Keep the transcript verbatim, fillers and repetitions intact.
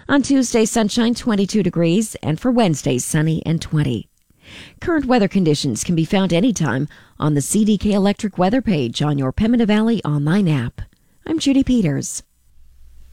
On Tuesday, sunshine, twenty-two degrees, and for Wednesday, sunny and twenty. Current weather conditions can be found anytime on the C D K Electric weather page on your Pembina Valley online app. I'm Judy Peters.